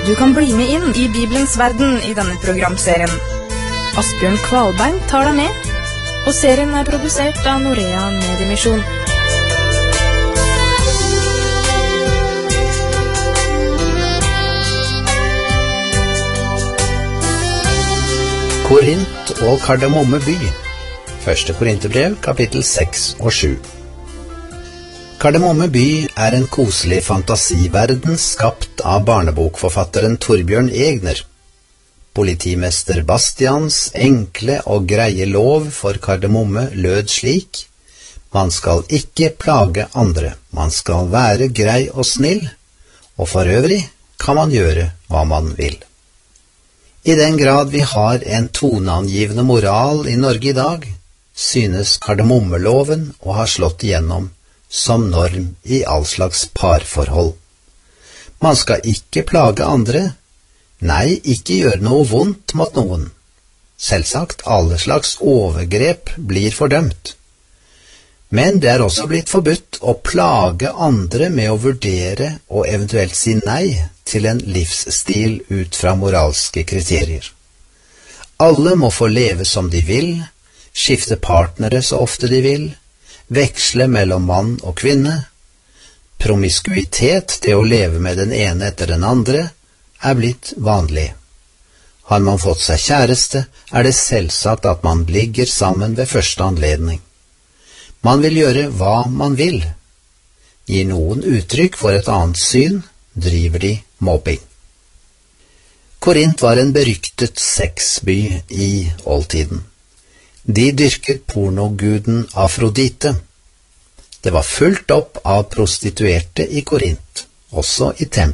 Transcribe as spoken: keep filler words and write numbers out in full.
Du kan bli med inn i Bibelens verden i denne programserien. Asbjørn Kvalbein tar deg med, og serien er produsert av Norea Mediemisjon. Korint og Kardemomme by. Første Korinterbrev, kapittel seks og sju. Kardemomme by er en koselig fantasiverden skapt av barnebokforfatteren Torbjørn Egner. Politimester Bastians enkle og greie lov for Kardemomme lød slik: Man skal ikke plage andre, man skal være grei og snill, og for øvrig kan man gjøre hva man vil. I den grad vi har en toneangivende moral i Norge i dag, synes kardemommeloven å ha slått igjennom som norm i all slags parforhold. Man skal ikke plage andre, nei, ikke gjøre noe vondt mot noen. Selvsagt, alle slags overgrep blir fordømt. Men det er også blitt forbudt å plage andre med å vurdere og eventuelt si nei til en livsstil ut fra moralske kriterier. Alle må få leve som de vil, skifte partnere så ofte de vil, veksle mellom mann og kvinne. Promiskuitet, det å leve med den ene etter den andre, er blitt vanlig. Har man fått seg kjæreste, er det selvsagt at man ligger sammen ved første anledning. Man vil gjøre hva man vil. Gir noen uttrykk for et annet syn, driver de mobbing. Korint var en beryktet sexby i oldtiden. De dyrket pornoguden Afrodite. Det var fullt opp av prostituerte i Korint, også i tempelet.